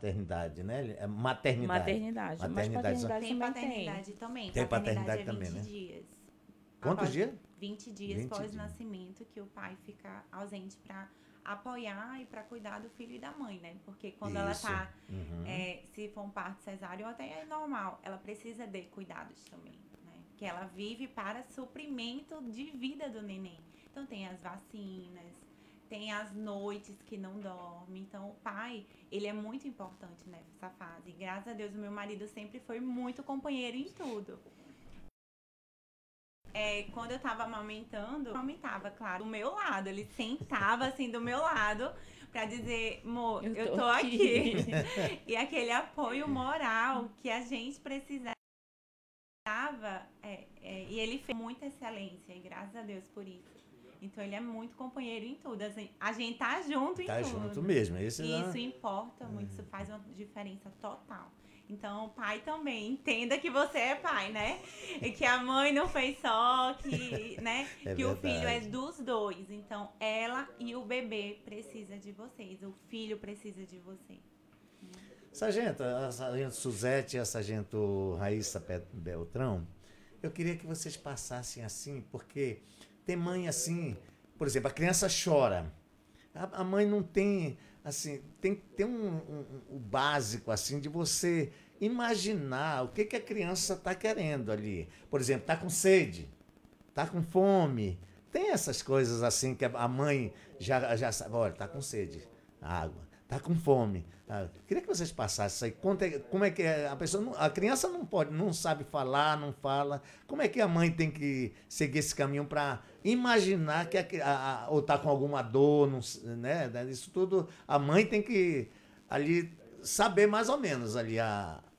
paternidade, né? É maternidade. Maternidade. Mas Maternidade. paternidade Tem também paternidade também. Tem paternidade é 20 também, né? dias. Quantos Após dias? 20 dias 20 dias. pós-nascimento que o pai fica ausente para apoiar e para cuidar do filho e da mãe, né? Porque quando ela Isso. tá, Uhum. se for um parto cesáreo, até é normal, ela precisa de cuidados também, né? Que ela vive para suprimento de vida do neném. Então tem as vacinas, tem as noites que não dorme. Então o pai, ele é muito importante nessa fase. E graças a Deus o meu marido sempre foi muito companheiro em tudo. Quando eu tava amamentando, eu amamentava, claro, do meu lado. Ele sentava assim do meu lado pra dizer, amor, eu tô aqui. E aquele apoio moral que a gente precisava. E ele fez muita excelência, e graças a Deus por isso. Então ele é muito companheiro em tudo. Assim, a gente tá junto em tudo. Tá junto mesmo. Isso importa muito, isso faz uma diferença total. Então, o pai também, entenda que você é pai, né? E que a mãe não fez só, que, né? É que verdade. o filho é dos dois. Então, ela e o bebê precisa de vocês. O filho precisa de vocês. Sargento, a sargento Suzete e a sargento Raíssa Beltrão, eu queria que vocês passassem assim, porque tem mãe assim, por exemplo, a criança chora. A mãe não tem, assim, tem o básico, assim, de você imaginar o que a criança está querendo ali. Por exemplo, está com sede, está com fome. Tem essas coisas assim que a mãe já sabe, olha, está com sede, água, está com fome. Queria que vocês passassem isso aí. Como é que a pessoa, a criança não sabe falar, não fala. Como é que a mãe tem que seguir esse caminho para imaginar que ou está com alguma dor, não, né? Isso tudo a mãe tem que ali saber mais ou menos ali